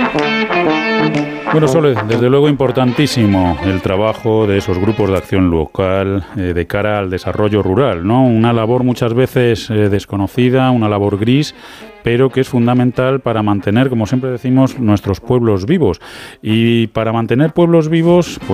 Bueno, Sole, desde luego importantísimo el trabajo de esos grupos de acción local de cara al desarrollo rural, ¿no? Una labor muchas veces desconocida, una labor gris, pero que es fundamental para mantener, como siempre decimos, nuestros pueblos vivos. Y para mantener pueblos vivos, pues